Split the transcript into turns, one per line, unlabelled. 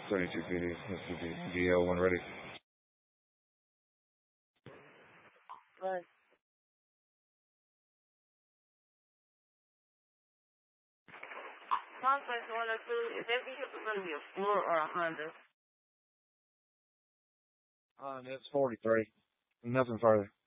72 PD, Mississippi, DL1 ready.
Right. Complex 102, is that vehicle going to be a Ford or a Honda?
It's 43. Nothing further.